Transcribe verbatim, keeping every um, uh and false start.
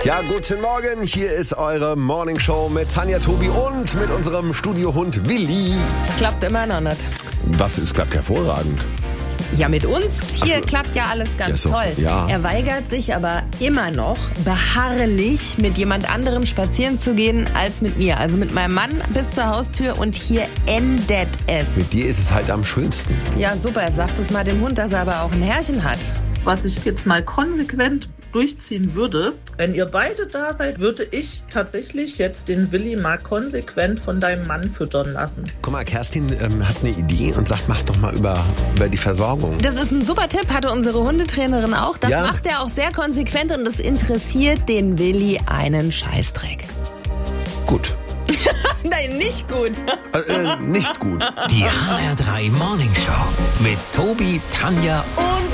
Ja, guten Morgen. Hier ist eure Morning Show mit Tanja, Tobi und mit unserem Studiohund Willi. Es klappt immer noch nicht. Was? Es klappt hervorragend. Ja, mit uns hier Ach so. klappt ja alles ganz Ja, so, toll. ja. Er weigert sich aber immer noch beharrlich mit jemand anderem spazieren zu gehen als mit mir. Also mit meinem Mann bis zur Haustür und hier endet es. Mit dir ist es halt am schönsten. Ja, super. Sagt es mal dem Hund, dass er aber auch ein Herrchen hat. Was ich jetzt mal konsequent durchziehen würde, wenn ihr beide da seid, würde ich tatsächlich jetzt den Willi mal konsequent von deinem Mann füttern lassen. Guck mal, Kerstin ähm, hat eine Idee und sagt, mach's doch mal über, über die Versorgung. Das ist ein super Tipp, hatte unsere Hundetrainerin auch. Das Ja. macht er auch sehr konsequent und das interessiert den Willi einen Scheißdreck. Gut. Nein, nicht gut. Äh, äh, nicht gut. Die H R drei Morning Show mit Tobi, Tanja und